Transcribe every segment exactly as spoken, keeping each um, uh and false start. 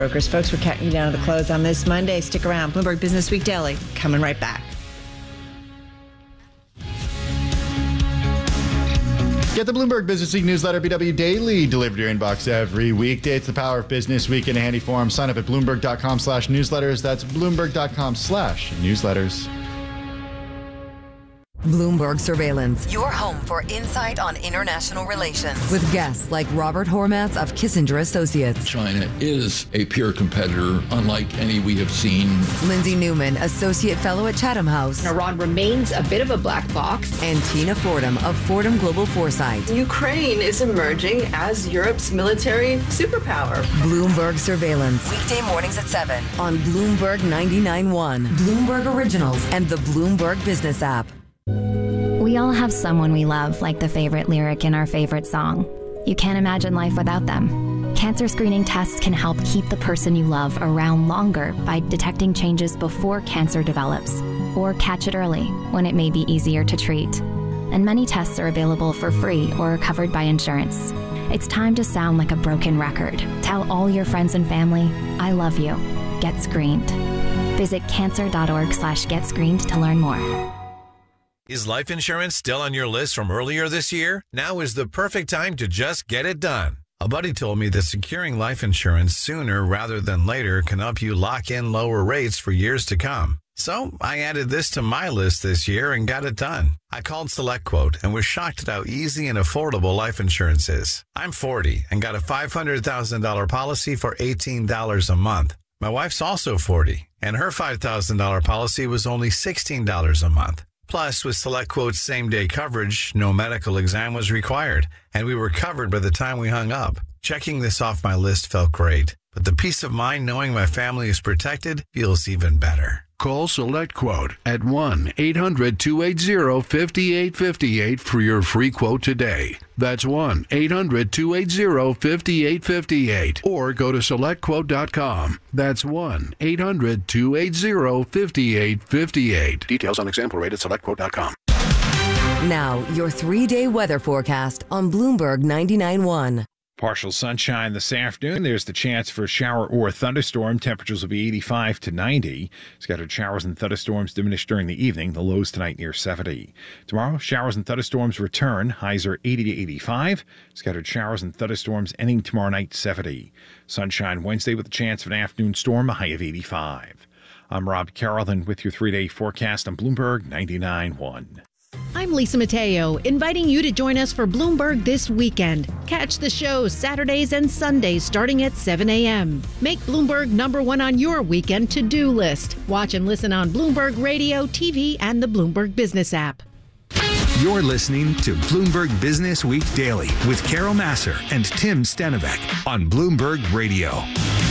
Brokers, folks, we're counting you down to the close on this Monday. Stick around. Bloomberg Business Week Daily coming right back. Get the Bloomberg Business Week newsletter, B W Daily, delivered to your inbox every weekday. It's the power of business week in a handy form. Sign up at Bloomberg.com slash newsletters. That's Bloomberg.com slash newsletters. Bloomberg Surveillance. Your home for insight on international relations. With guests like Robert Hormats of Kissinger Associates. China is a peer competitor, unlike any we have seen. Lindsay Newman, Associate Fellow at Chatham House. Iran remains a bit of a black box. And Tina Fordham of Fordham Global Foresight. Ukraine is emerging as Europe's military superpower. Bloomberg Surveillance. Weekday mornings at seven. On Bloomberg ninety-nine point one, Bloomberg Originals, and the Bloomberg Business app. We all have someone we love, like the favorite lyric in our favorite song. You can't imagine life without them. Cancer screening tests can help keep the person you love around longer by detecting changes before cancer develops, or catch it early when it may be easier to treat. And many tests are available for free or are covered by insurance. It's time to sound like a broken record. Tell all your friends and family, I love you. Get screened. Visit cancer.org slash get screened to learn more. Is life insurance still on your list from earlier this year? Now is the perfect time to just get it done. A buddy told me that securing life insurance sooner rather than later can help you lock in lower rates for years to come. So I added this to my list this year and got it done. I called SelectQuote and was shocked at how easy and affordable life insurance is. I'm forty and got a five hundred thousand dollars policy for eighteen dollars a month. My wife's also forty, and her five thousand dollars policy was only sixteen dollars a month. Plus, with SelectQuote's same-day coverage, no medical exam was required, and we were covered by the time we hung up. Checking this off my list felt great, but the peace of mind knowing my family is protected feels even better. Call SelectQuote at one eight hundred two eight zero five eight five eight for your free quote today. That's one eight hundred two eight zero five eight five eight. Or go to select quote dot com. That's one eight hundred two eight zero five eight five eight. Details on example rate at select quote dot com. Now, your three-day weather forecast on Bloomberg ninety-nine point one. Partial sunshine this afternoon. There's the chance for a shower or a thunderstorm. Temperatures will be eighty-five to ninety. Scattered showers and thunderstorms diminish during the evening. The lows tonight near seventy. Tomorrow, showers and thunderstorms return. Highs are eighty to eighty-five. Scattered showers and thunderstorms ending tomorrow night, seventy. Sunshine Wednesday with a chance of an afternoon storm, a high of eighty-five. I'm Rob Carrollton with your three-day forecast on Bloomberg ninety-nine point one. I'm Lisa Mateo, inviting you to join us for Bloomberg This Weekend. Catch the show Saturdays and Sundays starting at seven a.m. Make Bloomberg number one on your weekend to-do list. Watch and listen on Bloomberg Radio, T V, and the Bloomberg Business app. You're listening to Bloomberg Business Week Daily with Carol Massar and Tim Stenovec on Bloomberg Radio.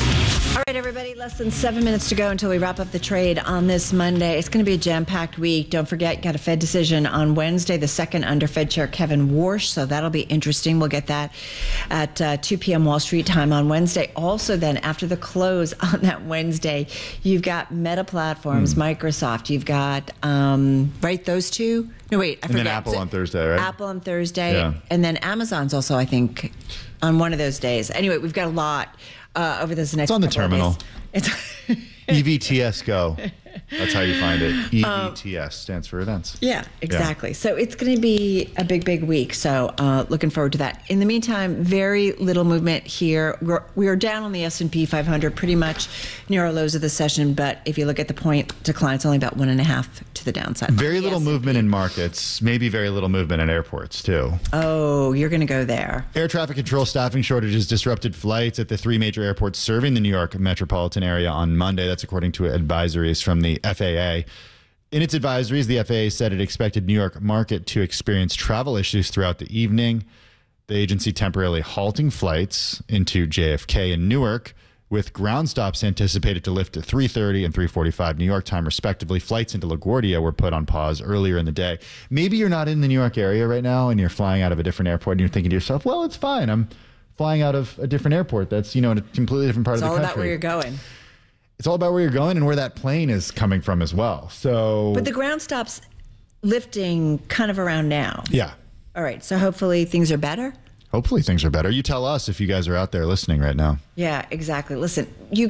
All right, everybody, less than seven minutes to go until we wrap up the trade on this Monday. It's going to be a jam-packed week. Don't forget, got a Fed decision on Wednesday, the second under Fed Chair Kevin Warsh, so that'll be interesting. We'll get that at uh, two p.m. Wall Street time on Wednesday. Also, then, after the close on that Wednesday, you've got Meta Platforms, mm. Microsoft. You've got, um, right, those two? No, wait, I and forget. And then Apple on Thursday, right? Apple on Thursday. Yeah. And then Amazon's also, I think, on one of those days. Anyway, we've got a lot. Uh, over this next it's on the couple terminal. Of days. It's E V T S Go. That's how you find it. E V T S stands for events. Yeah, exactly. Yeah. So it's going to be a big, big week. So uh, looking forward to that. In the meantime, very little movement here. We're, we are down on the S and P five hundred, pretty much near our lows of the session. But if you look at the point decline, it's only about one and a half to the downside. Very little S and P. Movement in markets. Maybe very little movement in airports, too. Oh, you're going to go there. Air traffic control staffing shortages disrupted flights at the three major airports serving the New York metropolitan area on Monday. That's according to advisories from the F A A. In its advisories, the F A A said it expected New York market to experience travel issues throughout the evening. The agency temporarily halting flights into J F K and Newark, with ground stops anticipated to lift at three thirty and three forty-five New York time, respectively. Flights into LaGuardia were put on pause earlier in the day. Maybe you're not in the New York area right now and you're flying out of a different airport and you're thinking to yourself, well, it's fine. I'm flying out of a different airport that's, you know, in a completely different part it's of the country. It's all about where you're going. It's all about where you're going and where that plane is coming from as well. So, but the ground stops lifting kind of around now. Yeah. All right. So hopefully things are better. Hopefully things are better. You tell us if you guys are out there listening right now. Yeah, exactly. Listen, you